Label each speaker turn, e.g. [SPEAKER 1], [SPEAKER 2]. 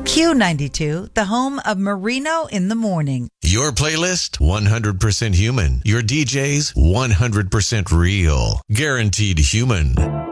[SPEAKER 1] Q92, the home of Marino in the Morning.
[SPEAKER 2] Your playlist, 100% human. Your DJs, 100% real. Guaranteed human.